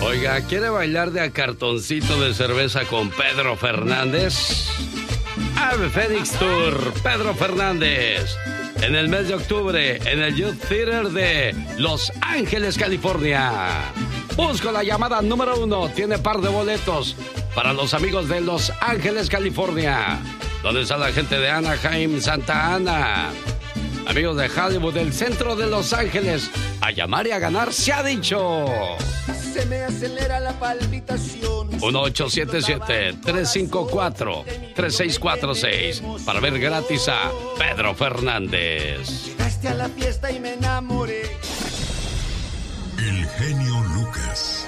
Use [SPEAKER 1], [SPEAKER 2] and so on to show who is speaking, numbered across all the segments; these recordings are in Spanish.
[SPEAKER 1] Oiga, ¿quiere bailar de a cartoncito de cerveza con Pedro Fernández? Ave Fénix Tour, Pedro Fernández. En el mes de octubre, en el Youth Theater de Los Ángeles, California. Busco la llamada número 1. Tiene par de boletos para los amigos de Los Ángeles, California. ¿Dónde está la gente de Anaheim, Santa Ana? Amigos de Hollywood, del centro de Los Ángeles. A llamar y a ganar se ha dicho.
[SPEAKER 2] Se me acelera la palpitación.
[SPEAKER 1] 1877-354-3646 para ver gratis a Pedro Fernández.
[SPEAKER 2] Llegaste a la fiesta y me enamoré.
[SPEAKER 3] El genio Lucas.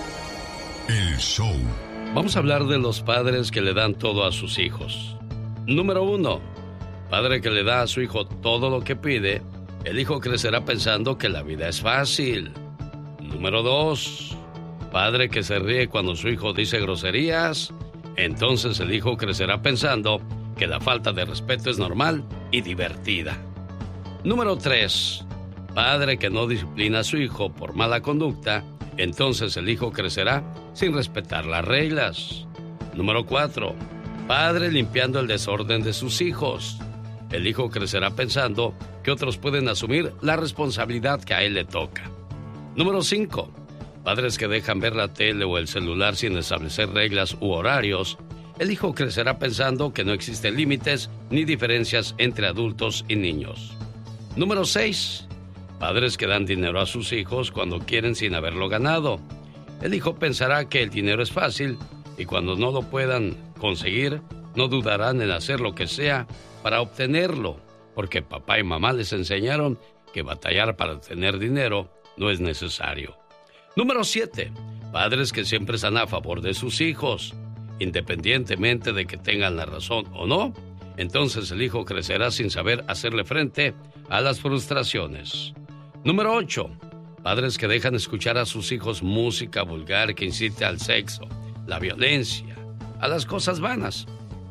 [SPEAKER 3] El show.
[SPEAKER 1] Vamos a hablar de los padres que le dan todo a sus hijos. Número 1. Padre que le da a su hijo todo lo que pide, el hijo crecerá pensando que la vida es fácil. Número 2. Padre que se ríe cuando su hijo dice groserías, entonces el hijo crecerá pensando que la falta de respeto es normal y divertida. Número 3. Padre que no disciplina a su hijo por mala conducta, entonces el hijo crecerá sin respetar las reglas. Número 4. Padre limpiando el desorden de sus hijos. El hijo crecerá pensando que otros pueden asumir la responsabilidad que a él le toca. Número 5. Padres que dejan ver la tele o el celular sin establecer reglas u horarios. El hijo crecerá pensando que no existen límites ni diferencias entre adultos y niños. Número 6. Padres que dan dinero a sus hijos cuando quieren sin haberlo ganado. El hijo pensará que el dinero es fácil y cuando no lo puedan conseguir, no dudarán en hacer lo que sea para obtenerlo, porque papá y mamá les enseñaron que batallar para tener dinero no es necesario. Número 7. Padres que siempre están a favor de sus hijos, independientemente de que tengan la razón o no. Entonces el hijo crecerá sin saber hacerle frente a las frustraciones. Número 8. Padres que dejan escuchar a sus hijos música vulgar que incite al sexo, la violencia, a las cosas vanas.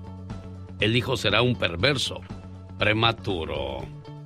[SPEAKER 1] El hijo será un perverso, prematuro.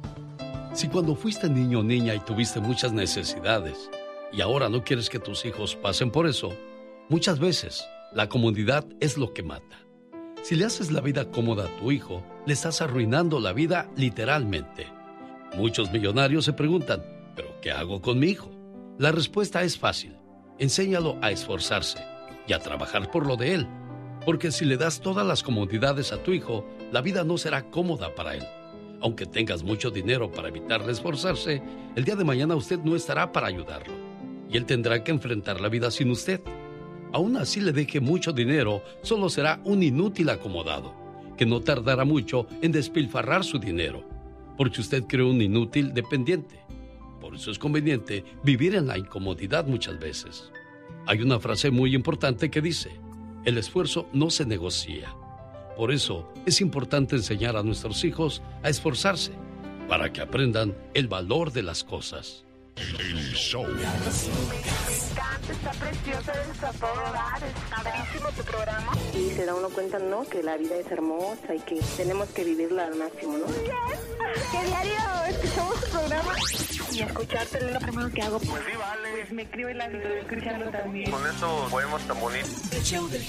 [SPEAKER 1] Si cuando fuiste niño o niña y tuviste muchas necesidades y ahora no quieres que tus hijos pasen por eso, muchas veces la comodidad es lo que mata. Si le haces la vida cómoda a tu hijo, le estás arruinando la vida literalmente. Muchos millonarios se preguntan, ¿pero qué hago con mi hijo? La respuesta es fácil. Enséñalo a esforzarse y a trabajar por lo de él. Porque si le das todas las comodidades a tu hijo, la vida no será cómoda para él. Aunque tengas mucho dinero para evitarle esforzarse, el día de mañana usted no estará para ayudarlo. Y él tendrá que enfrentar la vida sin usted. Aún así le deje mucho dinero, solo será un inútil acomodado, que no tardará mucho en despilfarrar su dinero, porque usted creó un inútil dependiente. Por eso es conveniente vivir en la incomodidad muchas veces. Hay una frase muy importante que dice: el esfuerzo no se negocia. Por eso es importante enseñar a nuestros hijos a esforzarse, para que aprendan el valor de las cosas.
[SPEAKER 3] El show.
[SPEAKER 4] Está preciosa de todo dar, está padrísimo tu programa. Y se da uno cuenta, ¿no? Que la vida es hermosa y que tenemos que vivirla al máximo, ¿no? ¿Qué diario escuchamos tu programa? Y escucharte es lo primero que hago.
[SPEAKER 5] Pues sí, vale.
[SPEAKER 4] Pues me escribe la vida escuchando también.
[SPEAKER 5] Con eso podemos tan bonito.